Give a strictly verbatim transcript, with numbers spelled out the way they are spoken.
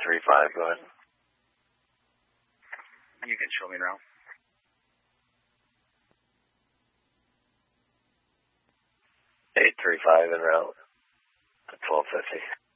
three five, go ahead. You can show me around. eight three five en route at twelve fifty.